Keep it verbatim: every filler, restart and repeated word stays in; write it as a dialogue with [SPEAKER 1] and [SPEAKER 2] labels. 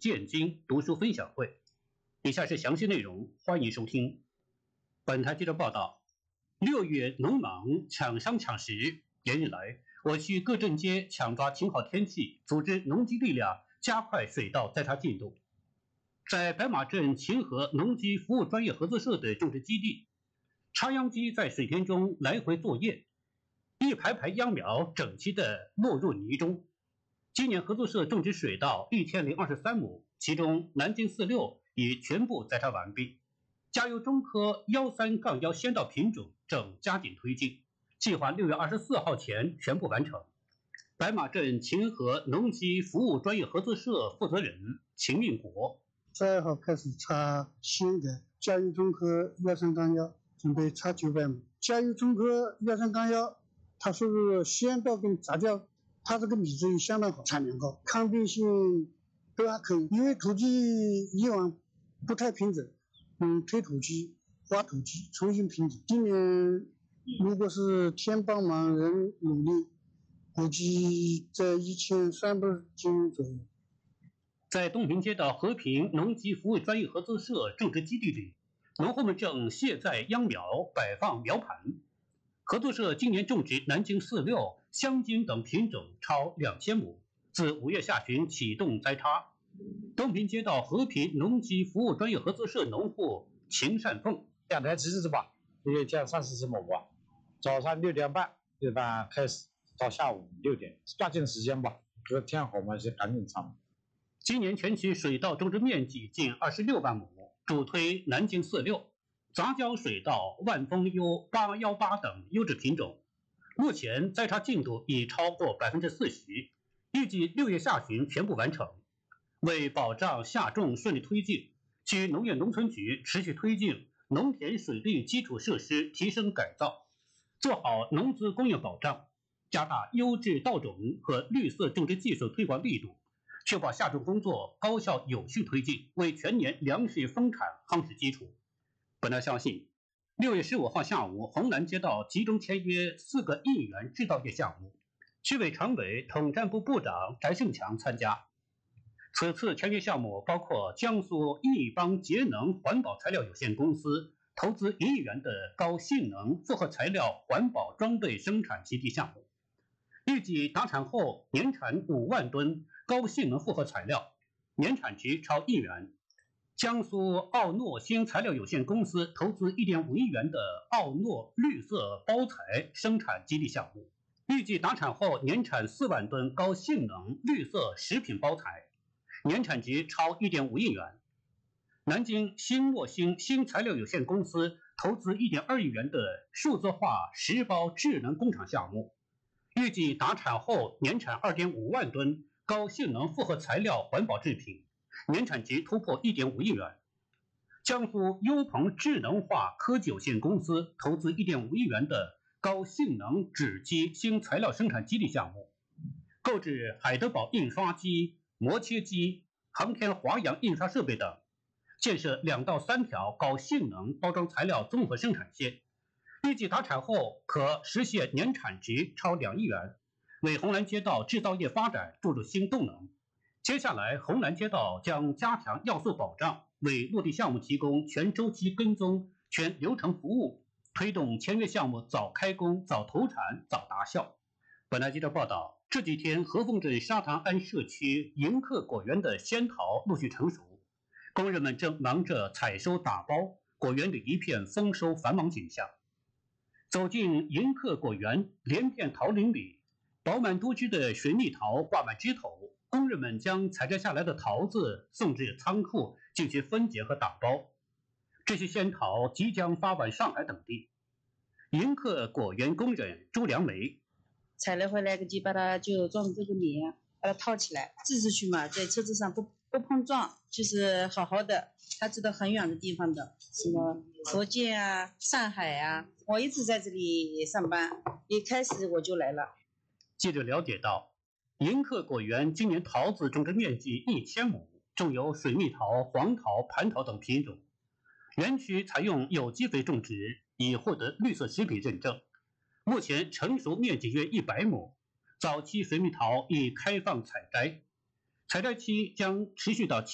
[SPEAKER 1] 建金读书分享会。以下是详细内容，欢迎收听。本台记者报道，六月农忙抢商抢食，连日来，我区各镇街抢抓晴好天气，组织农机力量加快水稻栽插进度。在白马镇秦河农机服务专业合作社的种植基地，插秧机在水田中来回作业，一排排秧苗整齐地落入泥中。今年合作社种植水稻一千零二十三亩，其中南京四六已全部栽插完毕。加油中科幺三杠幺先稻品种正加紧推进，计划六月二十四号前全部完成。白马镇秦河农机服务专业合作社负责人秦运国：
[SPEAKER 2] 十二号开始插新的加油中科幺三杠幺，准备插九百亩。加油中科幺三杠幺，它是先稻跟杂交，它这个米质相当好，产量高，抗病性都还可以。因为土地以往不太平整，嗯，推土机、挖土机重新平整。今年如果是天帮忙人努力，估计在一千三百斤左右。
[SPEAKER 1] 在东平街道和平农机服务专业合作社种植基地里，农户们正卸载秧苗，摆放苗盘。合作社今年种植南京四六、香金等品种超两千亩，自五月下旬启动栽插。东平街道和平农机服务专业合作社农户秦善凤：
[SPEAKER 3] 两台机子吧，也将三十只亩吧。早上六点半一般开始，到下午六点，抓紧时间吧。这个天好嘛，就赶紧插。
[SPEAKER 1] 今年全区水稻种植面积近二十六万亩，主推南京四六、杂交水稻万丰优八一八等优质品种。目前栽插进度已超过百分之四十，预计六月下旬全部完成。为保障下种顺利推进，区农业农村局持续推进农田水利基础设施提升改造，做好农资供应保障，加大优质稻种和绿色种植技术推广力度，确保下种工作高效有序推进，为全年粮食丰产夯实基础。本台相信，六月十五号下午，红南街道集中签约四个亿元制造业项目，区委常委、统战部部长翟胜强参加。此次签约项目包括江苏益邦节能环保材料有限公司投资一亿元的高性能复合材料环保装备生产基地项目，预计达产后年产五万吨高性能复合材料，年产值超亿元。江苏奥诺新材料有限公司投资 一点五亿元的奥诺绿色包材生产基地项目，预计达产后年产四万吨高性能绿色食品包材，年产值超 一点五亿元。南京新沃兴新材料有限公司投资 一点二亿元的数字化实包智能工厂项目，预计达产后年产 二点五万吨高性能复合材料环保制品，年产值突破 一点五亿元。江苏优鹏智能化科技有限公司投资 一点五亿元的高性能纸基新材料生产基地项目，购置海德堡印刷机、磨切机、航天华阳印刷设备等，建设两到三条高性能包装材料综合生产线，预计达产后可实现年产值超两亿元，为红南街道制造业发展注入新动能。接下来，红南街道将加强要素保障，为落地项目提供全周期跟踪、全流程服务，推动签约项目早开工、早投产、早达效。本台记者报道，这几天和丰镇沙塘庵社区迎客果园的仙桃陆续成熟，工人们正忙着采收打包，果园里一片丰收繁忙景象。走进迎客果园，连片桃林里，饱满多汁的水蜜桃挂满枝头，工人们将采摘下来的桃子送至仓库进行分解和打包。这些仙桃即将发往上海等地。迎客果园工人朱良梅：
[SPEAKER 4] 采了回来就把它就装这个棉，把它套起来，寄出去嘛，在车子上不不碰撞，就是好好的。他知道很远的地方的，什么福建啊、上海啊，我一直在这里上班，一开始我就来了。
[SPEAKER 1] 记者了解到，迎客果园今年桃子种植面积一千亩，种有水蜜桃、黄桃、蟠桃等品种。园区采用有机肥种植，已获得绿色食品认证。目前成熟面积约一百亩，早期水蜜桃已开放采摘，采摘期将持续到